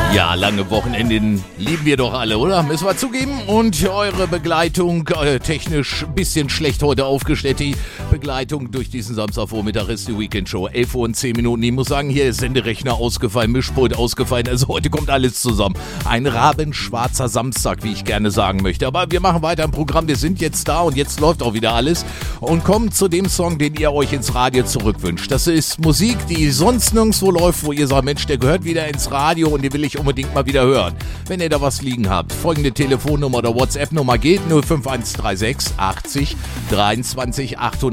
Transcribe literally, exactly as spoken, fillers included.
Ja, lange Wochenenden lieben wir doch alle, oder? Müssen wir zugeben. Und eure Begleitung, äh, technisch ein bisschen schlecht heute aufgestellt, die Begleitung durch diesen Samstagvormittag ist die Weekend Show. elf Uhr und zehn Minuten. Ich muss sagen, hier ist Senderechner ausgefallen, Mischpult ausgefallen. Also heute kommt alles zusammen. Ein rabenschwarzer Samstag, wie ich gerne sagen möchte. Aber wir machen weiter im Programm. Wir sind jetzt da und jetzt läuft auch wieder alles. Und kommen zu dem Song, den ihr euch ins Radio zurückwünscht. Das ist Musik, die sonst nirgendwo läuft, wo ihr sagt, Mensch, der gehört wieder ins Radio und den will ich unbedingt mal wieder hören. Wenn ihr da was liegen habt, folgende Telefonnummer oder WhatsApp-Nummer geht null fünf eins drei sechs achtzig dreiundzwanzig achthundert.